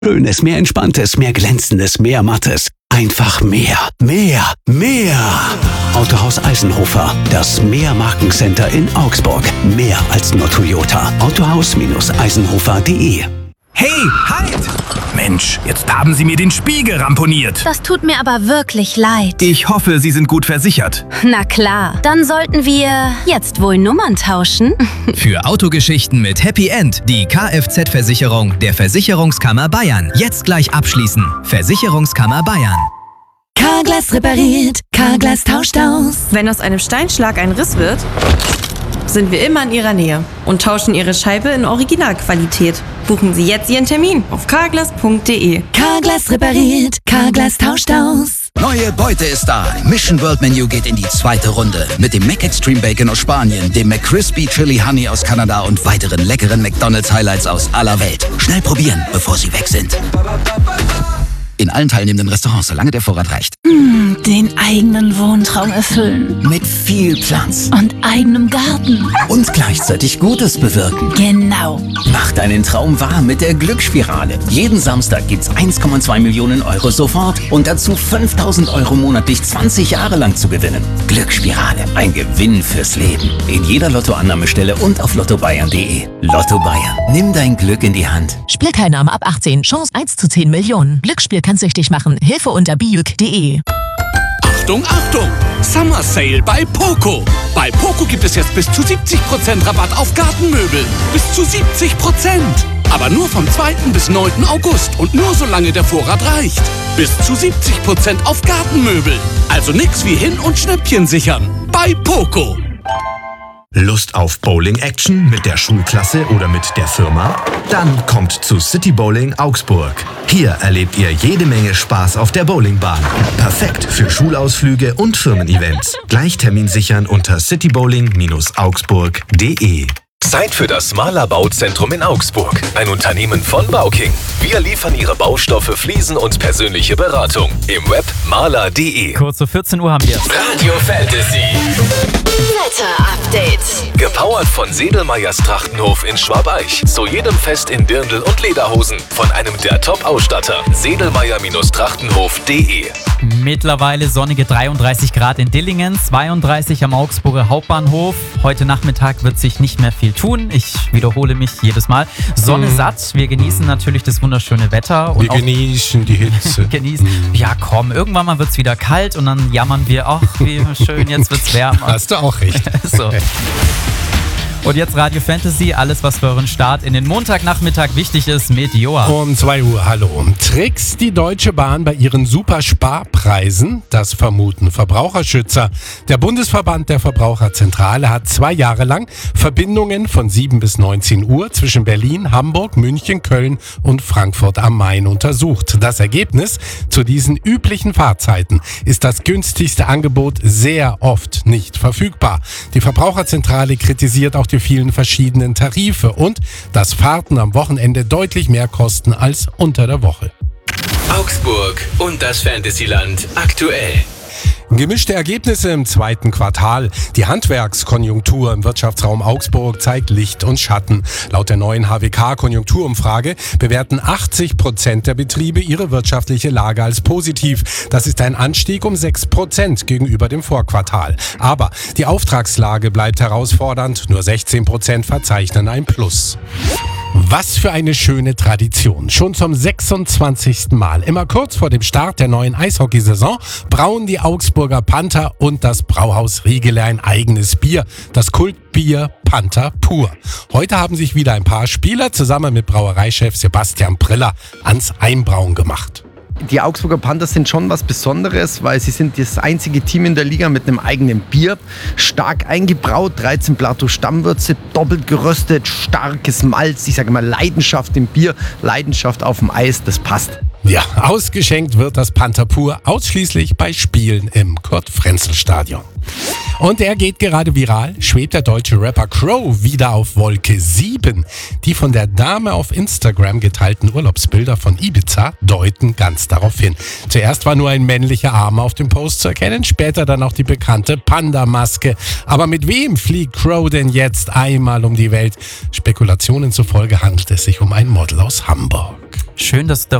Schönes, mehr Entspanntes, mehr Glänzendes, mehr Mattes. Einfach mehr. Mehr. Mehr. Autohaus Eisenhofer. Das Mehr-Markencenter in Augsburg. Mehr als nur Toyota. Autohaus-Eisenhofer.de. Hey, halt! Mensch, jetzt haben Sie mir den Spiegel ramponiert. Das tut mir aber wirklich leid. Ich hoffe, Sie sind gut versichert. Na klar, dann sollten wir jetzt wohl Nummern tauschen. Für Autogeschichten mit Happy End die Kfz-Versicherung der Versicherungskammer Bayern. Jetzt gleich abschließen. Versicherungskammer Bayern. Carglass repariert, Carglass tauscht aus. Wenn aus einem Steinschlag ein Riss wird, sind wir immer in Ihrer Nähe und tauschen Ihre Scheibe in Originalqualität. Buchen Sie jetzt Ihren Termin auf carglass.de. Carglass repariert, Carglass tauscht aus. Neue Beute ist da. Mission World Menu geht in die zweite Runde. Mit dem Mac Extreme Bacon aus Spanien, dem McCrispy Chili Honey aus Kanada und weiteren leckeren McDonald's Highlights aus aller Welt. Schnell probieren, bevor sie weg sind. In allen teilnehmenden Restaurants, solange der Vorrat reicht. Den eigenen Wohntraum erfüllen. Mit viel Platz. Und eigenem Garten. Und gleichzeitig Gutes bewirken. Genau. Mach deinen Traum wahr mit der Glücksspirale. Jeden Samstag gibt's 1,2 Millionen Euro sofort und dazu 5.000 Euro monatlich 20 Jahre lang zu gewinnen. Glücksspirale, ein Gewinn fürs Leben. In jeder Lottoannahmestelle und auf lottobayern.de. Lotto Bayern, nimm dein Glück in die Hand. Spielteilnahme ab 18, Chance 1 zu 10 Millionen. Glücksspiel kann süchtig machen. Hilfe unter biuk.de. Achtung, Achtung! Summer Sale bei Poco. Bei Poco gibt es jetzt bis zu 70% Rabatt auf Gartenmöbel. Bis zu 70%! Aber nur vom 2. bis 9. August und nur solange der Vorrat reicht. Bis zu 70% auf Gartenmöbel. Also nix wie hin und Schnäppchen sichern. Bei Poco. Lust auf Bowling-Action mit der Schulklasse oder mit der Firma? Dann kommt zu City Bowling Augsburg. Hier erlebt ihr jede Menge Spaß auf der Bowlingbahn. Perfekt für Schulausflüge und Firmen-Events. Gleich Termin sichern unter citybowling-augsburg.de. Zeit für das Mahler Bauzentrum in Augsburg. Ein Unternehmen von Bauking. Wir liefern Ihre Baustoffe, Fliesen und persönliche Beratung. Im Web mahler.de. Kurz vor 14 Uhr haben wir es. Radio Fantasy. Wetter-Update. Gepowert von Sedelmeyers Trachtenhof in Schwabeich. Zu jedem Fest in Dirndl und Lederhosen. Von einem der Top-Ausstatter. Sedelmeyer-Trachtenhof.de. Mittlerweile sonnige 33 Grad in Dillingen, 32 am Augsburger Hauptbahnhof. Heute Nachmittag wird sich nicht mehr viel tun. Ich wiederhole mich jedes Mal. Sonne satt. Wir genießen natürlich das wunderschöne Wetter. Und wir genießen die Hitze. Ja komm, irgendwann mal wird es wieder kalt und dann jammern wir, ach wie schön, jetzt wird's wärmer. Hast du auch recht. So. Und jetzt Radio Fantasy, alles was für euren Start in den Montagnachmittag wichtig ist mit Joa. Um 2 Uhr, hallo. Tricks die Deutsche Bahn bei ihren Supersparpreisen? Das vermuten Verbraucherschützer. Der Bundesverband der Verbraucherzentrale hat 2 Jahre lang Verbindungen von 7 bis 19 Uhr zwischen Berlin, Hamburg, München, Köln und Frankfurt am Main untersucht. Das Ergebnis: Zu diesen üblichen Fahrzeiten ist das günstigste Angebot sehr oft nicht verfügbar. Die Verbraucherzentrale kritisiert auch die vielen verschiedenen Tarife und dass Fahrten am Wochenende deutlich mehr kosten als unter der Woche. Augsburg und das Fantasyland aktuell. Gemischte Ergebnisse im 2. Quartal. Die Handwerkskonjunktur im Wirtschaftsraum Augsburg zeigt Licht und Schatten. Laut der neuen HWK-Konjunkturumfrage bewerten 80% der Betriebe ihre wirtschaftliche Lage als positiv. Das ist ein Anstieg um 6% gegenüber dem Vorquartal. Aber die Auftragslage bleibt herausfordernd. Nur 16% verzeichnen ein Plus. Was für eine schöne Tradition. Schon zum 26. Mal, immer kurz vor dem Start der neuen Eishockeysaison, brauen die Augsburger Panther und das Brauhaus Riegele ein eigenes Bier, das Kultbier Panther Pur. Heute haben sich wieder ein paar Spieler zusammen mit Brauereichef Sebastian Priller ans Einbrauen gemacht. Die Augsburger Panthers sind schon was Besonderes, weil sie sind das einzige Team in der Liga mit einem eigenen Bier. Stark eingebraut, 13 Plato Stammwürze, doppelt geröstet, starkes Malz. Ich sage mal Leidenschaft im Bier, Leidenschaft auf dem Eis, das passt. Ja, ausgeschenkt wird das Panther Pur ausschließlich bei Spielen im Kurt-Frenzel-Stadion. Und er geht gerade viral, schwebt der deutsche Rapper Crow wieder auf Wolke 7. Die von der Dame auf Instagram geteilten Urlaubsbilder von Ibiza deuten ganz darauf hin. Zuerst war nur ein männlicher Arm auf dem Post zu erkennen, später dann auch die bekannte Panda-Maske. Aber mit wem fliegt Crow denn jetzt einmal um die Welt? Spekulationen zufolge handelt es sich um ein Model aus Hamburg. Schön, dass du